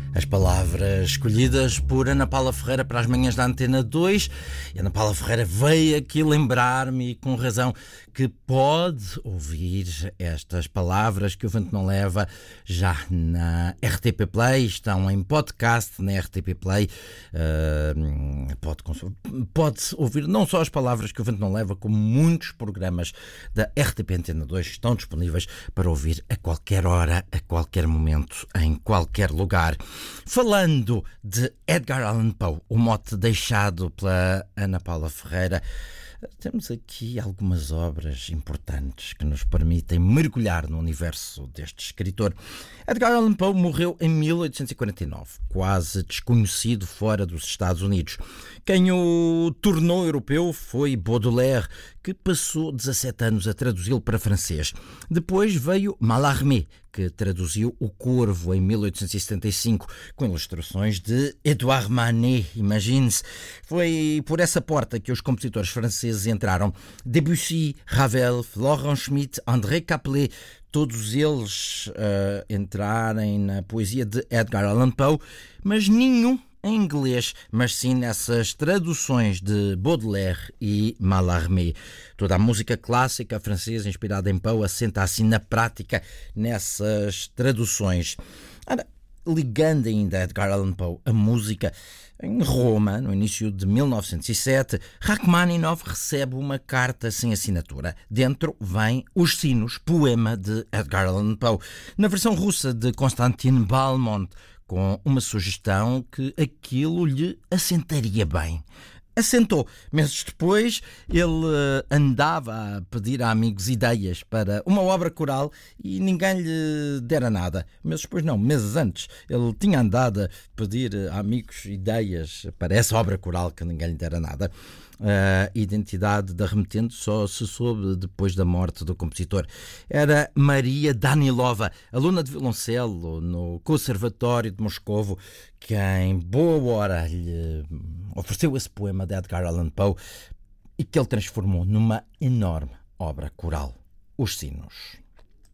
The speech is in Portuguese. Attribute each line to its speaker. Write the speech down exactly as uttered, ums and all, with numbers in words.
Speaker 1: As palavras escolhidas por Ana Paula Ferreira para as manhãs da Antena dois. E Ana Paula Ferreira veio aqui lembrar-me, com razão, que pode ouvir estas palavras que o vento não leva já na R T P Play. Estão em podcast na R T P Play. Uh, pode, pode ouvir não só as palavras que o vento não leva, como muitos programas da R T P Antena dois estão disponíveis para ouvir a qualquer hora, a qualquer momento, em qualquer lugar. Falando de Edgar Allan Poe, o mote deixado pela Ana Paula Ferreira, temos aqui algumas obras importantes que nos permitem mergulhar no universo deste escritor. Edgar Allan Poe morreu em mil oitocentos e quarenta e nove, quase desconhecido fora dos Estados Unidos. Quem o tornou europeu foi Baudelaire, que passou dezassete anos a traduzi-lo para francês. Depois veio Mallarmé, que traduziu O Corvo em mil oitocentos e setenta e cinco, com ilustrações de Édouard Manet, imagine-se. Foi por essa porta que os compositores franceses entraram. Debussy, Ravel, Florent Schmitt, André Caplet, todos eles uh, entrarem na poesia de Edgar Allan Poe, mas nenhum em inglês, mas sim nessas traduções de Baudelaire e Mallarmé. Toda a música clássica francesa inspirada em Poe assenta assim na prática nessas traduções. Ora, ligando ainda a Edgar Allan Poe a música, em Roma, no início de mil novecentos e sete, Rachmaninoff recebe uma carta sem assinatura. Dentro vem Os Sinos, poema de Edgar Allan Poe, na versão russa de Konstantin Balmont, com uma sugestão que aquilo lhe assentaria bem. Assentou. Meses depois, ele andava a pedir a amigos ideias para uma obra coral e ninguém lhe dera nada. Meses depois, não, meses antes, ele tinha andado a pedir a amigos ideias para essa obra coral que ninguém lhe dera nada. A identidade da remetente só se soube depois da morte do compositor. Era Maria Danilova, aluna de violoncelo no Conservatório de Moscovo, que em boa hora lhe ofereceu esse poema de Edgar Allan Poe e que ele transformou numa enorme obra coral, Os Sinos.